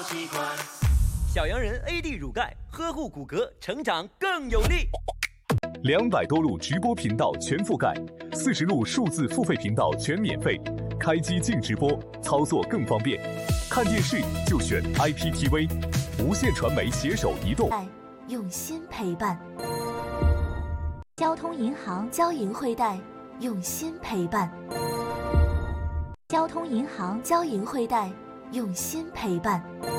习惯。 小洋人 AD 乳钙，呵护骨骼，成长更有力。 200多路直播频道全覆盖，40路数字付费频道全免费，开机净直播，操作更方便。看电视就选 IPTV， 无线传媒携手移动， 用心陪伴。交通银行交银汇贷，用心陪伴。交通银行交银汇贷，用心陪伴。